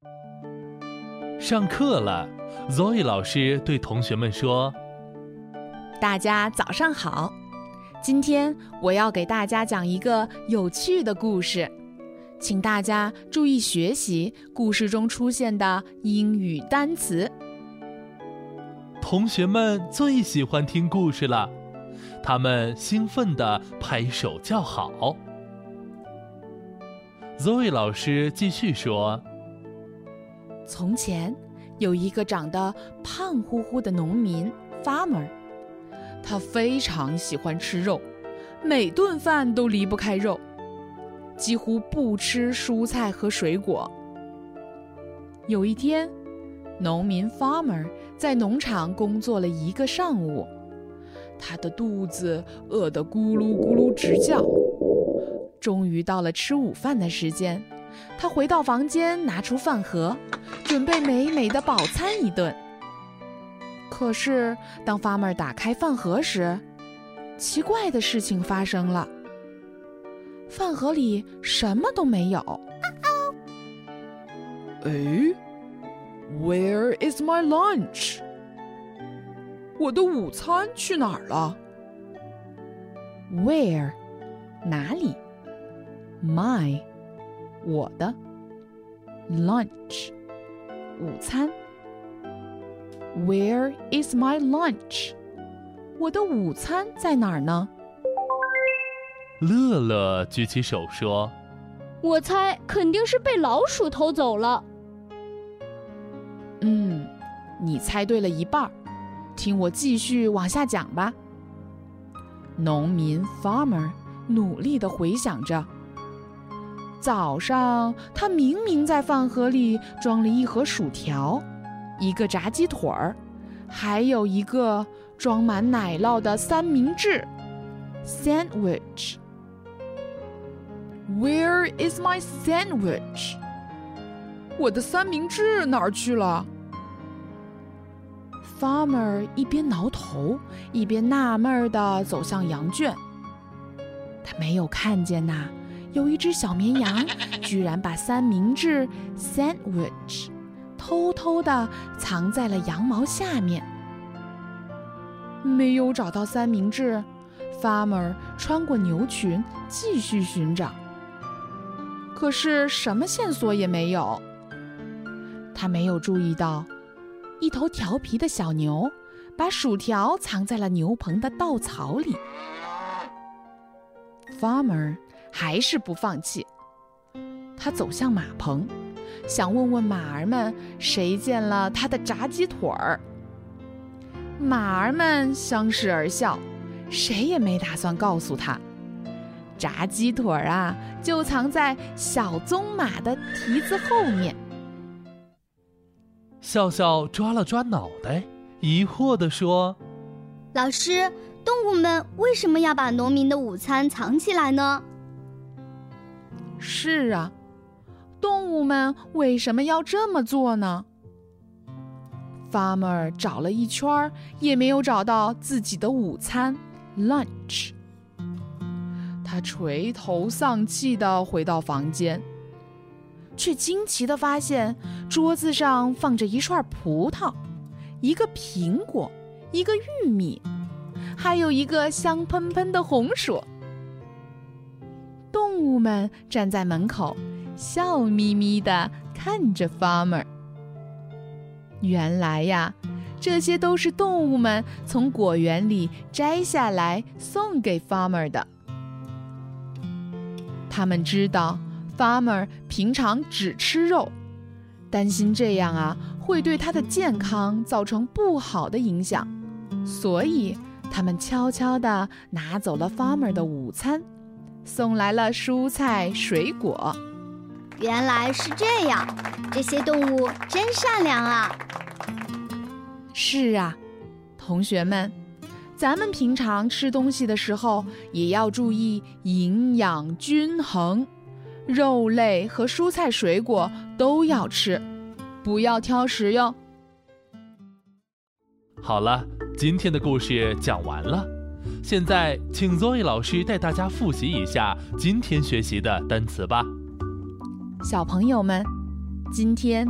上课了 ，Zoe 老师对同学们说：“ 大家早上好，今天我要给大家讲一个有趣的故事，请大家注意学习故事中出现的英语单词。” 同学们最喜欢听故事了，他们兴奋地拍手叫好。Zoe 老师继续说：“ 从前有一个长得胖乎乎的农民 farmer， 他非常喜欢吃肉，每顿饭都离不开肉，几乎不吃蔬菜和水果。有一天，农民 farmer 在农场工作了一个上午，他的肚子饿得咕噜咕噜直叫。终于到了吃午饭的时间，他回到房间，拿出饭盒，准备美美的饱餐一顿。可是当 farmer 打开饭盒时，奇怪的事情发生了，饭盒里什么都没有。Where is my lunch？ 我的午餐去哪儿了？ Where 哪里？ My 我的 lunch 午餐。 Where is my lunch？ 我的午餐在哪儿呢？ 乐乐举起手说：“ 我猜肯定是被老鼠偷走了。” 你猜对了一半，听我继续往下讲吧。农民 farmer 努力地回想着，早上他明明在饭盒里装了一盒薯条，一个炸鸡腿儿，还有一个装满奶酪的三明治 sandwich。 Where is my sandwich？ 我的三明治哪儿去了？ Farmer 一边挠头，一边纳闷地走向羊圈。他没有看见有一只小绵羊居然把三明治 sandwich 偷偷地藏在了羊毛下面。没有找到三明治， Farmer 穿过牛群继续寻找，可是什么线索也没有。他没有注意到一头调皮的小牛把薯条藏在了牛棚的稻草里。 Farmer 还是不放弃，他走向马棚，想问问马儿们谁见了他的炸鸡腿儿。马儿们相视而笑，谁也没打算告诉他，炸鸡腿儿就藏在小棕马的蹄子后面。 笑笑抓了抓脑袋，疑惑地说：“ 老师，动物们为什么要把农民的午餐藏起来呢？” 是啊，动物们为什么要这么做呢？ Farmer 找了一圈，也没有找到自己的午餐 lunch。 他垂头丧气地回到房间，却惊奇地发现桌子上放着一串葡萄，一个苹果，一个玉米，还有一个香喷喷的红薯。动物们站在门口，笑眯眯地看着 Farmer。 原来这些都是动物们从果园里摘下来送给 Farmer 的。他们知道 Farmer 平常只吃肉，担心这样会对他的健康造成不好的影响，所以他们悄悄地拿走了 Farmer 的午餐，送来了蔬菜水果。 原来是这样，这些动物真善良啊！ 是啊，同学们，咱们平常吃东西的时候也要注意营养均衡，肉类和蔬菜水果都要吃，不要挑食哟。 好了，今天的故事讲完了，现在请 Zoe 老师带大家复习一下今天学习的单词吧。 小朋友们，今天